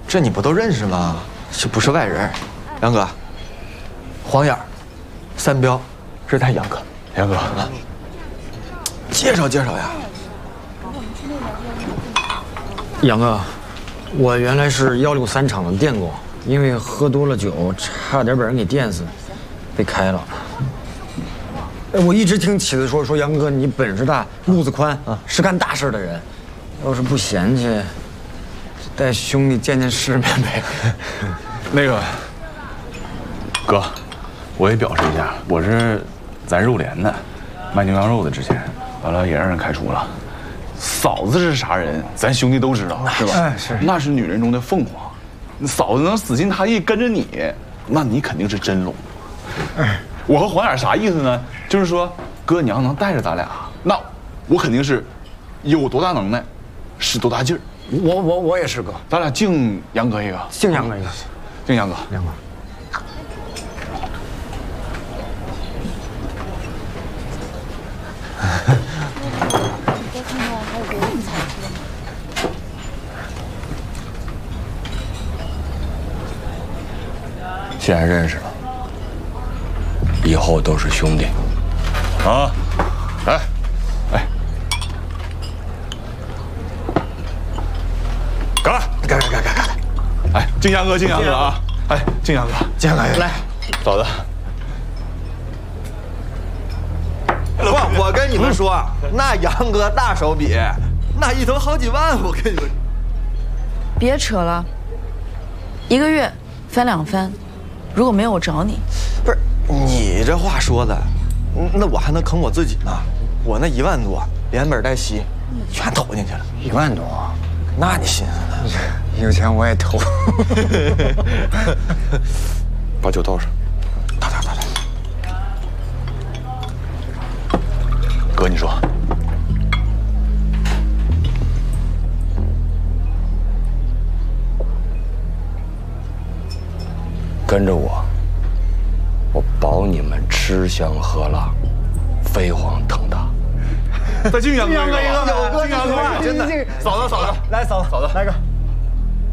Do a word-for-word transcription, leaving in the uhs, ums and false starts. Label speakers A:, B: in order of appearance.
A: 这你不都认识吗？这不是外人。杨哥，黄眼儿，三彪，这是他杨哥。
B: 杨哥，
A: 介绍介绍呀。
C: 杨哥，我原来是幺六三厂的电工，因为喝多了酒，差点把人给电死，被开了。哎，我一直听起子说说杨哥你本事大，路子宽啊，是干大事的人。要是不嫌弃，带兄弟见见世面呗。
B: 那个，哥，我也表示一下，我是咱肉联的，卖牛羊肉的，之前完了也让人开除了。嫂子是啥人，咱兄弟都知道，是吧？
C: 哎，是，
B: 那是女人中的凤凰。嫂子能死心塌地跟着你，那你肯定是真龙。哎，我和黄眼啥意思呢？就是说，哥你要能带着咱俩，那我肯定是有多大能耐，使多大劲儿。
C: 我我我也是哥，
B: 咱俩敬杨哥一个，
C: 敬杨哥一个，
B: 敬杨哥，
C: 杨哥。
D: 既然认识了，以后都是兄弟。
B: 啊，来，哎，干了，
A: 干干干干干！
B: 哎，敬杨哥，敬杨哥啊！哎，敬杨哥，
A: 敬杨哥，
C: 来，
B: 嫂子。
A: 不，我跟你们说，那杨哥大手笔，那一头好几万，我跟你们。
E: 别扯了，一个月翻两番，如果没有我找你，
A: 不是你这话说的，那我还能坑我自己呢。我那一万多，连本带息，全投进去了。
C: 一万多，
A: 那你寻思呢？
C: 有钱我也投。
B: 把酒倒上。
A: 打打打打。
B: 哥，你说。
D: 跟着我，我保你们吃香喝辣，飞黄腾达。
B: 再敬杨哥一个，
C: 有个
B: 敬杨哥，
C: 真的。
B: 嫂子，嫂子，
C: 来，嫂子，
B: 嫂子，
C: 来个。